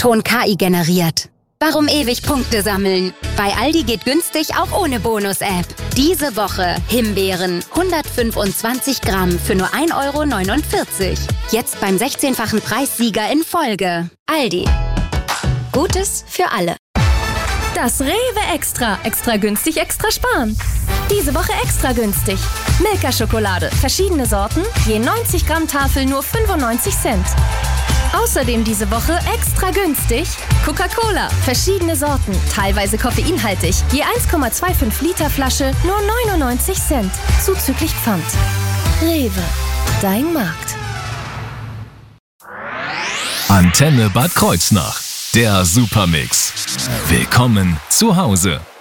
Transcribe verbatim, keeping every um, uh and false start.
Ton K I generiert. Warum ewig Punkte sammeln? Bei Aldi geht günstig auch ohne Bonus-App. Diese Woche Himbeeren, hundertfünfundzwanzig Gramm für nur ein Euro neunundvierzig. Jetzt beim sechzehnfachen Preissieger in Folge. Aldi. Gutes für alle. Das Rewe Extra. Extra günstig, extra sparen. Diese Woche extra günstig. Milka-Schokolade, verschiedene Sorten, je neunzig Gramm Tafel nur fünfundneunzig Cent. Außerdem diese Woche extra günstig Coca-Cola, verschiedene Sorten, teilweise koffeinhaltig, je eins Komma fünfundzwanzig Liter Flasche nur neunundneunzig Cent, zuzüglich Pfand. Rewe, dein Markt. Antenne Bad Kreuznach, der Supermix. Willkommen zu Hause.